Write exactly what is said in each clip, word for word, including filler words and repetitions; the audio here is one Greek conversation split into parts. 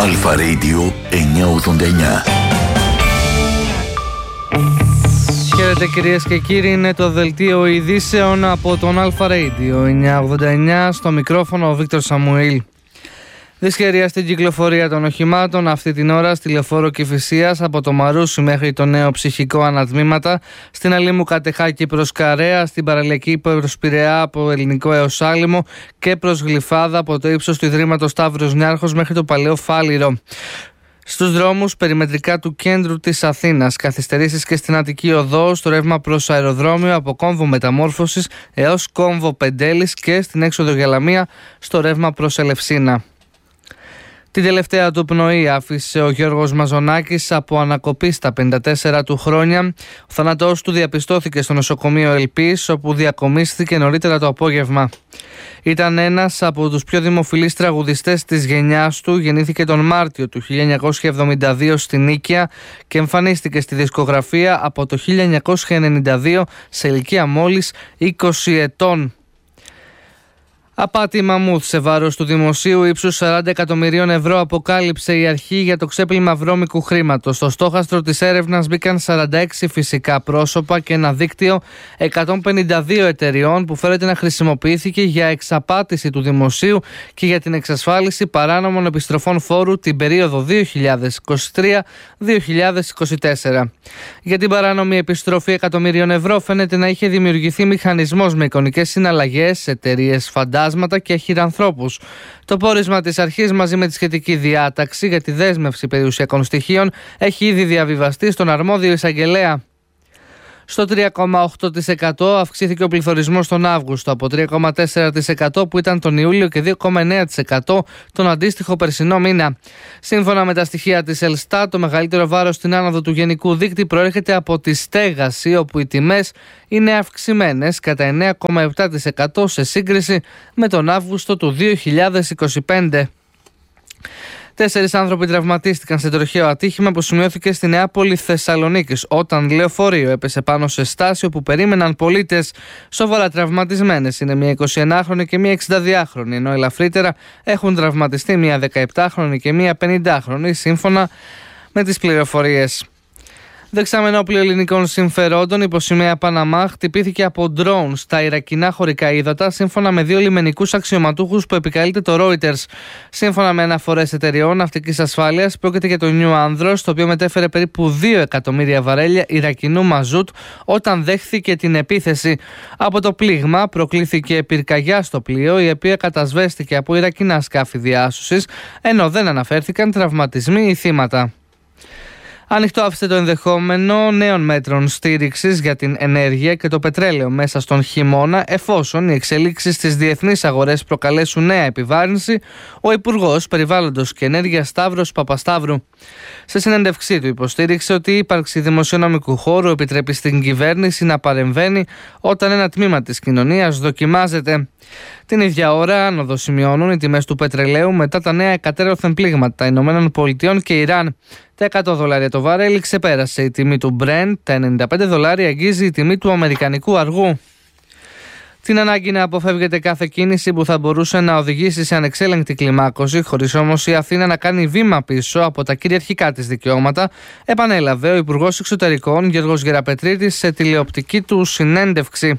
Αλφα Radio εννιακόσια ογδόντα εννιά. Χαίρετε κυρίες και κύριοι, είναι το δελτίο ειδήσεων από τον Αλφα Radio εννιακόσια ογδόντα εννιά, στο μικρόφωνο ο Βίκτορ Σαμουήλ. Δυσχερία στην κυκλοφορία των οχημάτων αυτή την ώρα στη λεωφόρο Κηφισίας από το Μαρούσι μέχρι το Νέο Ψυχικό Ανατμήματα, στην Αλήμου Κατεχάκη προς Καρέα, στην παραλιακή προς Πειραιά από Ελληνικό έως Άλυμο και προς Γλυφάδα από το ύψος του Ιδρύματος Σταύρος Νιάρχος μέχρι το Παλαιό Φάληρο. Στους δρόμους περιμετρικά του κέντρου της Αθήνας, καθυστερήσεις και στην Αττική Οδό, στο ρεύμα προς αεροδρόμιο από κόμβο Μεταμόρφωσης έως κόμβο Πεντέλης και στην έξοδο για Λαμία στο ρεύμα προς Ελευσίνα. Την τελευταία του πνοή άφησε ο Γιώργος Μαζονάκης από ανακοπή στα πενήντα τέσσερα του χρόνια. Ο θάνατός του διαπιστώθηκε στο νοσοκομείο Ελπής, όπου διακομίστηκε νωρίτερα το απόγευμα. Ήταν ένας από τους πιο δημοφιλείς τραγουδιστές της γενιάς του. Γεννήθηκε τον Μάρτιο του χίλια εννιακόσια εβδομήντα δύο στην Νίκαια και εμφανίστηκε στη δισκογραφία από το χίλια εννιακόσια ενενήντα δύο σε ηλικία μόλις είκοσι ετών. Απάτη μαμούθ σε βάρος του δημοσίου ύψους σαράντα εκατομμυρίων ευρώ αποκάλυψε η αρχή για το ξέπλυμα βρώμικου χρήματος. Στο στόχαστρο της έρευνας μπήκαν σαράντα έξι φυσικά πρόσωπα και ένα δίκτυο εκατόν πενήντα δύο εταιριών που φέρεται να χρησιμοποιήθηκε για εξαπάτηση του δημοσίου και για την εξασφάλιση παράνομων επιστροφών φόρου την περίοδο δύο χιλιάδες είκοσι τρία με δύο χιλιάδες είκοσι τέσσερα. Για την παράνομη επιστροφή εκατομμυρίων ευρώ φαίνεται να είχε δημιουργηθεί μηχανισμός με εικονικές συναλλαγές, εταιρείες φαντάσματα και χειρανθρώπους. Το πόρισμα της αρχής μαζί με τη σχετική διάταξη για τη δέσμευση περιουσιακών στοιχείων έχει ήδη διαβιβαστεί στον αρμόδιο εισαγγελέα. Στο τρία κόμμα οκτώ τοις εκατό αυξήθηκε ο πληθωρισμός τον Αύγουστο από τρία κόμμα τέσσερα τοις εκατό που ήταν τον Ιούλιο και δύο κόμμα εννέα τοις εκατό τον αντίστοιχο περσινό μήνα. Σύμφωνα με τα στοιχεία της Ελστάτ, το μεγαλύτερο βάρος στην άνοδο του γενικού δείκτη προέρχεται από τη στέγαση, όπου οι τιμές είναι αυξημένες κατά εννέα κόμμα επτά τοις εκατό σε σύγκριση με τον Αύγουστο του δύο χιλιάδες είκοσι πέντε. Τέσσερις άνθρωποι τραυματίστηκαν σε τροχαίο ατύχημα που σημειώθηκε στη Νεάπολη Θεσσαλονίκης, όταν λεωφορείο έπεσε πάνω σε στάσιο που περίμεναν πολίτες. Σοβαρά τραυματισμένες είναι μια εικοσιενάχρονη και μια εξηνταδυάχρονη, ενώ ελαφρύτερα έχουν τραυματιστεί μια δεκαεπτάχρονη και μια πενηντάχρονη, σύμφωνα με τις πληροφορίες. Δεξαμενόπλιο ελληνικών συμφερόντων υπό σημαία Παναμά χτυπήθηκε από ντρόουν στα Ιρακινά χωρικά ύδατα, σύμφωνα με δύο λιμενικούς αξιωματούχους που επικαλείται το Reuters. Σύμφωνα με αναφορές εταιριών ναυτικής ασφάλειας, πρόκειται για το New Andros, το οποίο μετέφερε περίπου δύο εκατομμύρια βαρέλια Ιρακινού μαζούτ όταν δέχθηκε την επίθεση. Από το πλήγμα προκλήθηκε πυρκαγιά στο πλοίο, η οποία κατασβέστηκε από Ιρακινά σκάφη διάσωσης, ενώ δεν αναφέρθηκαν τραυματισμοί ή θύματα. Ανοιχτό άφησε το ενδεχόμενο νέων μέτρων στήριξης για την ενέργεια και το πετρέλαιο μέσα στον χειμώνα, εφόσον οι εξελίξεις στις διεθνείς αγορές προκαλέσουν νέα επιβάρυνση, ο Υπουργός Περιβάλλοντος και Ενέργειας Σταύρος Παπασταύρου. Σε συνέντευξή του υποστήριξε ότι η ύπαρξη δημοσιονομικού χώρου επιτρέπει στην κυβέρνηση να παρεμβαίνει όταν ένα τμήμα της κοινωνίας δοκιμάζεται. Την ίδια ώρα άνοδο σημειώνουν οι τιμές του πετρελαίου μετά τα νέα εκατέρωθεν πλήγματα Ηνωμένων Πολιτειών και Ιράν. Τα εκατό δολάρια το βαρέλι ξεπέρασε η τιμή του Brent, τα ενενήντα πέντε δολάρια αγγίζει η τιμή του αμερικανικού αργού. Την ανάγκη να αποφεύγεται κάθε κίνηση που θα μπορούσε να οδηγήσει σε ανεξέλεγκτη κλιμάκωση, χωρίς όμως η Αθήνα να κάνει βήμα πίσω από τα κυριαρχικά της δικαιώματα, επανέλαβε ο Υπουργός Εξωτερικών Γιώργος Γεραπετρίτης σε τηλεοπτική του συνέντευξη.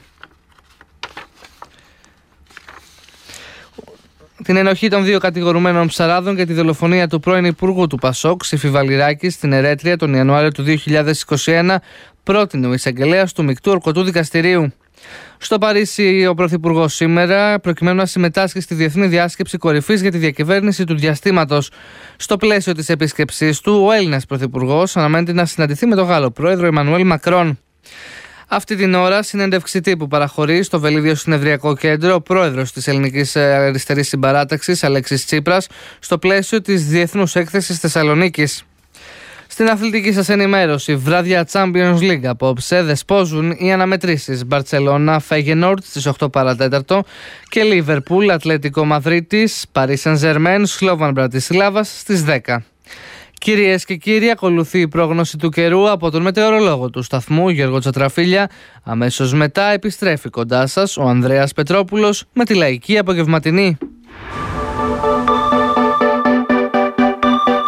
Την ενοχή των δύο κατηγορουμένων ψαράδων και τη δολοφονία του πρώην Υπουργού του Πασόκ, Ψήφη Βαλιράκη, στην Ερέτρια τον Ιανουάριο του δύο χιλιάδες είκοσι ένα, πρότεινε ο εισαγγελέας του Μεικτού Ορκωτού Δικαστηρίου. Στο Παρίσι, ο Πρωθυπουργός σήμερα, προκειμένου να συμμετάσχει στη Διεθνή Διάσκεψη Κορυφής για τη Διακυβέρνηση του Διαστήματος. Στο πλαίσιο της επίσκεψής του, ο Έλληνας Πρωθυπουργός αναμένεται να συναντηθεί με τον Γάλλο Πρόεδρο Εμμανουέλ Μακρόν. Αυτή την ώρα, συνέντευξη τύπου παραχωρεί στο Βελίδιο Συνεδριακό Κέντρο ο πρόεδρος της Ελληνικής Αριστερής Συμπαράταξης, Αλέξης Τσίπρας, στο πλαίσιο της Διεθνούς Έκθεσης Θεσσαλονίκης. Στην αθλητική σας ενημέρωση, βράδια Champions League απόψε δεσπόζουν οι αναμετρήσεις Μπαρτσελώνα Φέγενορντ στις οκτώ παρά τέταρτο και Λίβερπουλ Ατλέτικο Μαδρίτης, Παρί Σεν Ζερμέν Σλόβαν Μπρατισλάβας στις δέκα. Κυρίες και κύριοι, ακολουθεί η πρόγνωση του καιρού από τον μετεωρολόγο του σταθμού Γιώργο Τσατραφίλια. Αμέσως μετά επιστρέφει κοντά σας ο Ανδρέας Πετρόπουλος με τη λαϊκή απογευματινή.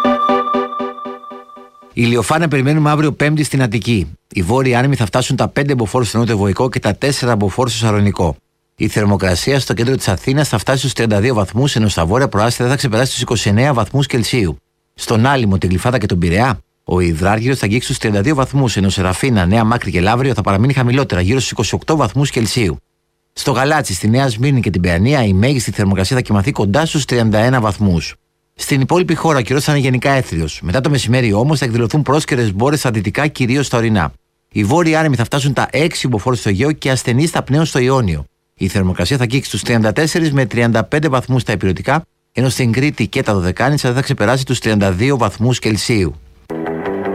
Ηλιοφάνεια περιμένουμε αύριο Πέμπτη στην Αττική. Οι βόρειοι άνεμοι θα φτάσουν τα πέντε μποφόρ στο νότιο-βορικό και τα τέσσερα μποφόρ στο Σαλονικό. Η θερμοκρασία στο κέντρο της Αθήνας θα φτάσει στους τριάντα δύο βαθμούς, ενώ στα βόρεια προάστια θα ξεπεράσει τους είκοσι εννέα βαθμούς Κελσίου. Στον Άλυμο, την Γλυφάδα και τον Πειραιά, ο υδράργυρος θα αγγίξει στους τριάντα δύο βαθμούς, ενώ σε Ραφίνα, Νέα Μάκρη και Λαύριο θα παραμείνει χαμηλότερα, γύρω στους είκοσι οκτώ βαθμούς Κελσίου. Στο Γαλάτσι, στη Νέα Σμύρνη και την Παιανία, η μέγιστη θερμοκρασία θα κοιμαθεί κοντά στους τριάντα ένα βαθμούς. Στην υπόλοιπη χώρα ο καιρός θα είναι γενικά έθριος. Μετά το μεσημέρι όμως θα εκδηλωθούν πρόσκαιρες μπόρες στα δυτικά, κυρίως στα ορεινά. Οι βόρειοι άνεμοι θα φτάσουν τα έξι μποφόρ στο Αιγαίο και ασθενείς στα πνέων στο Ιόνιο. Η θερμοκρασία θα αγγίξει στους τριάντα τέσσερα με τριάντα πέντε βαθμούς στα ηπειρωτικά, ενώ στην Κρήτη και τα Δωδεκάνησα δεν θα ξεπεράσει τους τριάντα δύο βαθμούς Κελσίου.